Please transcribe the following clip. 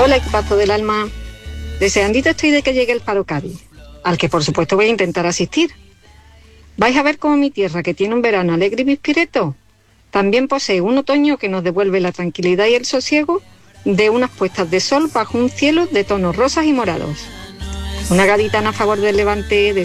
Hola, equipazo del alma. Deseandito estoy de que llegue el Paro Cádiz, al que por supuesto voy a intentar asistir. Vais a ver cómo mi tierra, que tiene un verano alegre y pispireto, también posee un otoño que nos devuelve la tranquilidad y el sosiego de unas puestas de sol bajo un cielo de tonos rosas y morados. Una gaditana a favor del Levante de